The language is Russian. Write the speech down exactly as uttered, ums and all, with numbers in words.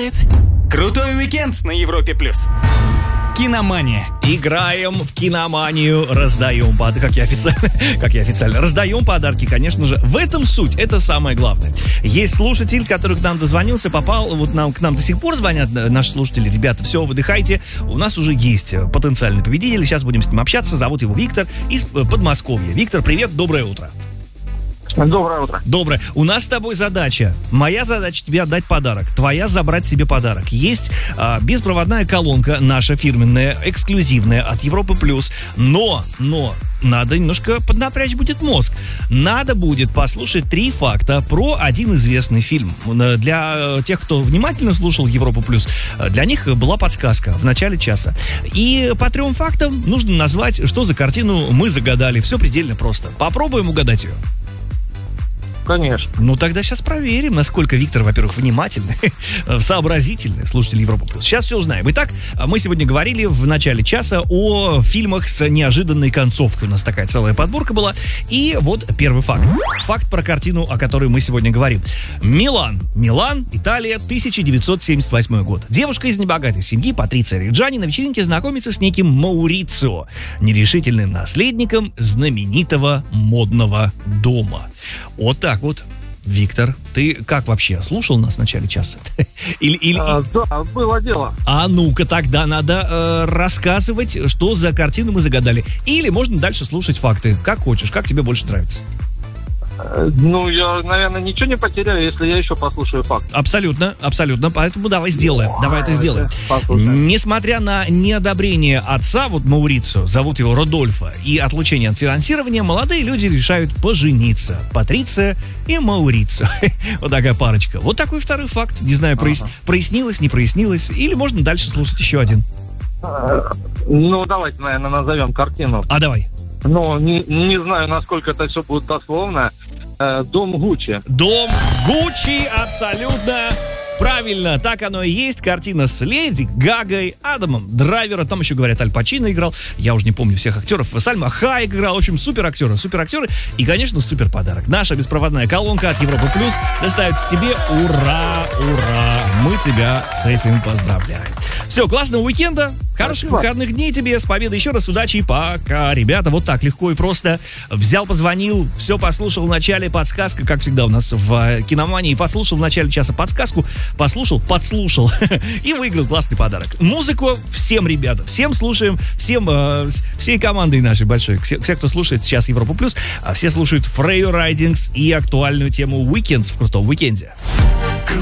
Крутой уикенд на Европе плюс. Киномания. Играем в киноманию, раздаем подарки, как я официально, как я официально, раздаем подарки, конечно же. В этом суть, это самое главное. Есть слушатель, который к нам дозвонился, попал, вот нам, к нам до сих пор звонят наши слушатели. Ребята, все, выдыхайте, у нас уже есть потенциальный победитель, сейчас будем с ним общаться. Зовут его Виктор из Подмосковья. Виктор, привет, доброе утро. Доброе утро. Доброе. У нас с тобой задача. Моя задача тебе отдать подарок. Твоя забрать себе подарок. Есть а, беспроводная колонка, наша фирменная, эксклюзивная от Европы Плюс. Но, но, надо немножко поднапрячь будет мозг. Надо будет послушать три факта про один известный фильм. Для тех, кто внимательно слушал Европу Плюс, для них была подсказка в начале часа. И по трем фактам нужно назвать, что за картину мы загадали. Все предельно просто. Попробуем угадать ее. Конечно. Ну, тогда сейчас проверим, насколько Виктор, во-первых, внимательный, сообразительный слушатель Европы Плюс. Сейчас все узнаем. Итак, мы сегодня говорили в начале часа о фильмах с неожиданной концовкой. У нас такая целая подборка была. И вот первый факт. Факт про картину, о которой мы сегодня говорим. Милан. Милан, Италия, тысяча девятьсот семьдесят восьмой год. Девушка из небогатой семьи, Патриция Реджани, на вечеринке знакомится с неким Маурицио, нерешительным наследником знаменитого модного дома. Вот так вот. Виктор, ты как вообще, слушал нас в начале часа? Или, или... А, да, было дело. А ну-ка, тогда надо э, рассказывать, что за картину мы загадали. Или можно дальше слушать факты. Как хочешь, как тебе больше нравится. Ну, я, наверное, ничего не потеряю, если я еще послушаю факт. Абсолютно, абсолютно. Поэтому давай сделаем. Давай это сделаем. Послушаем. Несмотря на неодобрение отца, вот Маурицио, зовут его Родольфо, и отлучение от финансирования, молодые люди решают пожениться. Патриция и Маурицио. Вот такая парочка. Вот такой второй факт. Не знаю, прояс... ага. прояснилось, не прояснилось. Или можно дальше слушать еще один. Ну, давайте, наверное, назовем картину. А давай. Ну, не, не знаю, насколько это все будет дословно. Дом Гуччи. Дом Гуччи, абсолютно правильно. Так оно и есть. Картина с Леди Гагой, Адамом Драйвером. Там еще, говорят, Аль Пачино играл. Я уже не помню всех актеров. Сальма Хайек играл. В общем, супер актеры, супер актеры. И, конечно, супер подарок. Наша беспроводная колонка от Европы Плюс доставится тебе. Ура, ура. Мы тебя с этим поздравляем. Все, классного уикенда. Хороших Спасибо. Выходных дней тебе. С победой еще раз. Удачи и пока. Ребята, вот так легко и просто взял, позвонил, все послушал в начале, подсказка, как всегда у нас в киномании. Послушал в начале часа подсказку, послушал, подслушал и выиграл классный подарок. Музыку всем, ребята, всем слушаем, всем, э, всей командой нашей большой, все, все, кто слушает сейчас Европу Плюс, все слушают Freyo Ridings и актуальную тему Weekends в крутом уикенде.